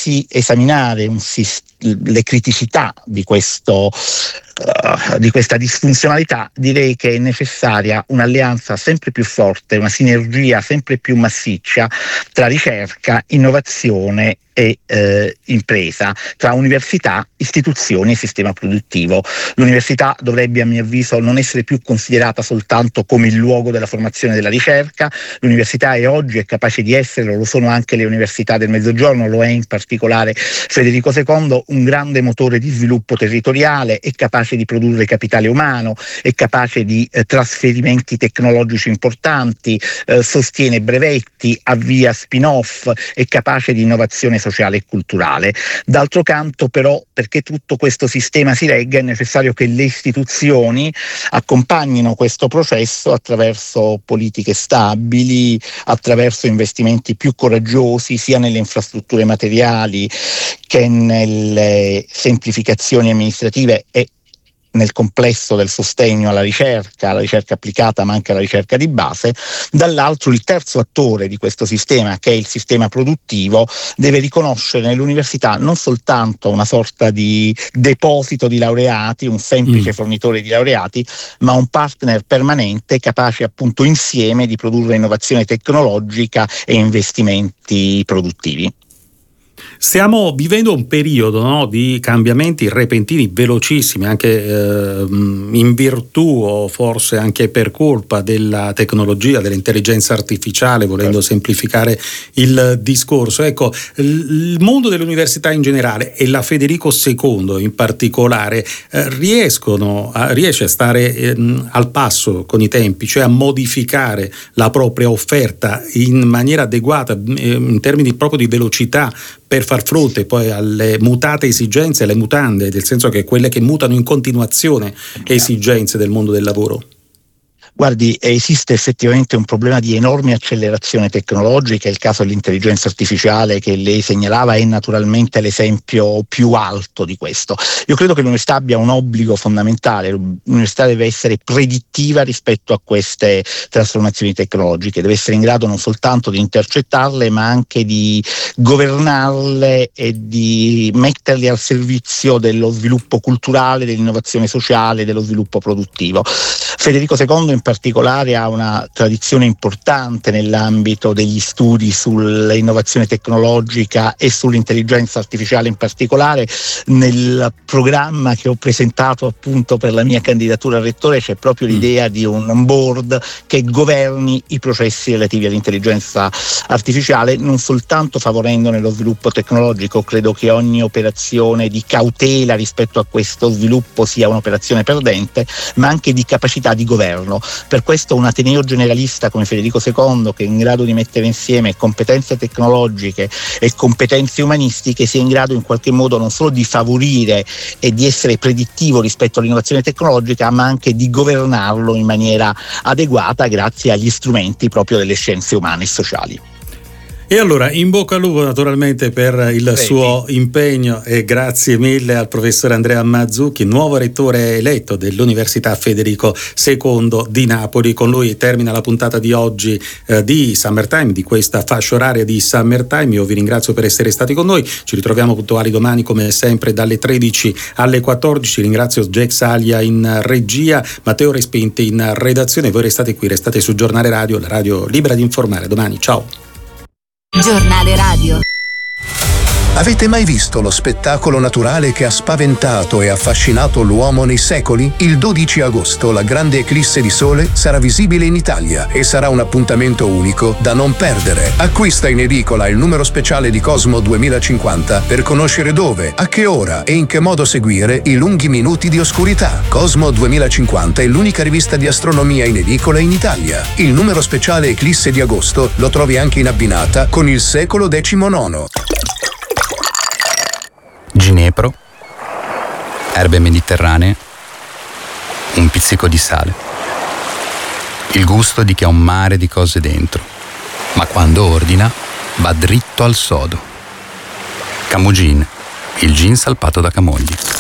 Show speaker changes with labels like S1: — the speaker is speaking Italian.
S1: dovessi esaminare le criticità di questa disfunzionalità, direi che è necessaria un'alleanza sempre più forte, una sinergia sempre più massiccia tra ricerca, innovazione e impresa, tra università, istituzioni e sistema produttivo. L'università dovrebbe, a mio avviso, non essere più considerata soltanto come il luogo della formazione della ricerca. L'università è oggi, è capace di essere, lo sono anche le università del Mezzogiorno, lo è in particolare Federico II, un grande motore di sviluppo territoriale, è capace di produrre capitale umano, è capace di trasferimenti tecnologici importanti, sostiene brevetti, avvia spin-off, è capace di innovazione sociale e culturale. D'altro canto, però, perché tutto questo sistema si regga, è necessario che le istituzioni accompagnino questo processo attraverso politiche stabili, attraverso investimenti più coraggiosi, sia nelle infrastrutture materiali che nelle semplificazioni amministrative e nel complesso del sostegno alla ricerca applicata, ma anche alla ricerca di base. Dall'altro, il terzo attore di questo sistema, che è il sistema produttivo, deve riconoscere nell'università non soltanto una sorta di deposito di laureati, un semplice fornitore di laureati, ma un partner permanente capace appunto insieme di produrre innovazione tecnologica e investimenti produttivi.
S2: Stiamo vivendo un periodo, no, di cambiamenti repentini velocissimi, anche in virtù o forse anche per colpa della tecnologia, dell'intelligenza artificiale, volendo semplificare il discorso. Ecco, il mondo dell'università in generale e la Federico II in particolare riesce a stare al passo con i tempi, cioè a modificare la propria offerta in maniera adeguata in termini proprio di velocità, per far fronte poi alle mutate esigenze, alle mutande, nel senso che quelle che mutano in continuazione esigenze del mondo del lavoro?
S1: Guardi, esiste effettivamente un problema di enorme accelerazione tecnologica, il caso dell'intelligenza artificiale che lei segnalava è naturalmente l'esempio più alto di questo. Io credo che l'università abbia un obbligo fondamentale, l'università deve essere predittiva rispetto a queste trasformazioni tecnologiche, deve essere in grado non soltanto di intercettarle, ma anche di governarle e di metterle al servizio dello sviluppo culturale, dell'innovazione sociale, dello sviluppo produttivo. Federico II in particolare ha una tradizione importante nell'ambito degli studi sull'innovazione tecnologica e sull'intelligenza artificiale in particolare. Nel programma che ho presentato appunto per la mia candidatura a rettore c'è proprio l'idea di un board che governi i processi relativi all'intelligenza artificiale, non soltanto favorendone lo sviluppo tecnologico. Credo che ogni operazione di cautela rispetto a questo sviluppo sia un'operazione perdente, ma anche di capacità di governo. Per questo un ateneo generalista come Federico II, che è in grado di mettere insieme competenze tecnologiche e competenze umanistiche, sia in grado in qualche modo non solo di favorire e di essere predittivo rispetto all'innovazione tecnologica, ma anche di governarlo in maniera adeguata grazie agli strumenti proprio delle scienze umane e sociali.
S2: E allora, in bocca al lupo naturalmente per il suo impegno e grazie mille al professore Andrea Mazzucchi, nuovo rettore eletto dell'Università Federico II di Napoli. Con lui termina la puntata di oggi di Summertime, di questa fascia oraria di Summertime. Io vi ringrazio per essere stati con noi, ci ritroviamo puntuali domani come sempre dalle 13 alle 14. Ringrazio Jack Salia in regia, Matteo Respinti in redazione. Voi restate qui, restate su Giornale Radio, la radio libera di informare. Domani, ciao.
S3: Giornale Radio.
S4: Avete mai visto lo spettacolo naturale che ha spaventato e affascinato l'uomo nei secoli? Il 12 agosto la grande eclisse di sole sarà visibile in Italia e sarà un appuntamento unico da non perdere. Acquista in edicola il numero speciale di Cosmo 2050 per conoscere dove, a che ora e in che modo seguire i lunghi minuti di oscurità. Cosmo 2050 è l'unica rivista di astronomia in edicola in Italia. Il numero speciale eclisse di agosto lo trovi anche in abbinata con il secolo XIX.
S5: Ginepro, erbe mediterranee, un pizzico di sale. Il gusto di chi ha un mare di cose dentro, ma quando ordina va dritto al sodo. Camogin, il gin salpato da Camogli.